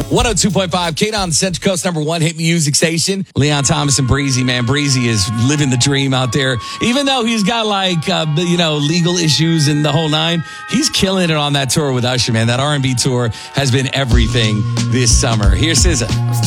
102.5 K-Don, Central Coast #1 hit music station. Leon Thomas and Breezy, man. Breezy is living the dream out there. Even though he's got legal issues and the whole nine, he's killing it on that tour with Usher, man. That R&B tour has been everything this summer. Here's SZA.